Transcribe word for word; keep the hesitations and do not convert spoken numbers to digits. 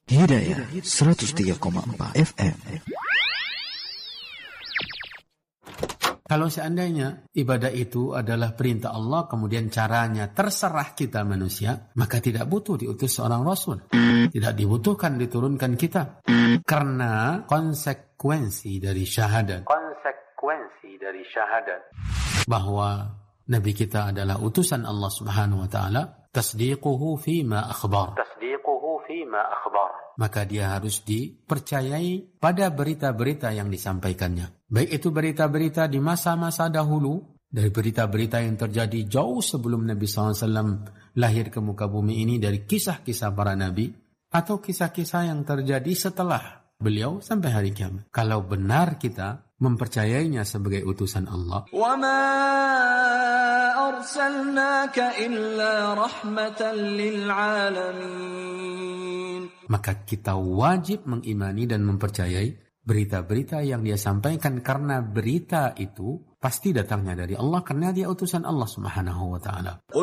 Hidayah seratus tiga koma empat F M. Kalau seandainya ibadah itu adalah perintah Allah, kemudian caranya terserah kita manusia, maka tidak butuh diutus seorang Rasul. Tidak dibutuhkan diturunkan kitab. Karena konsekuensi dari syahadat. Konsekuensi dari syahadat. Bahwa Nabi kita adalah utusan Allah Subhanahu wa Ta'ala. Tasdiquhu fima akhbar. Tasdiquhu fima akhbar. Maka dia harus dipercayai pada berita-berita yang disampaikannya. Baik itu berita-berita di masa-masa dahulu, dari berita-berita yang terjadi jauh sebelum Nabi shallallahu alaihi wasallam lahir ke muka bumi ini, dari kisah-kisah para nabi, atau kisah-kisah yang terjadi setelah beliau sampai hari kiamat. Kalau benar kita mempercayainya sebagai utusan Allah, وَمَا أَرْسَلْنَاكَ إِلَّا رَحْمَةً لِلْعَالَمِينَ, maka kita wajib mengimani dan mempercayai berita-berita yang dia sampaikan, karena berita itu pasti datangnya dari Allah, karena dia utusan Allah Subhanahu wa Ta'ala.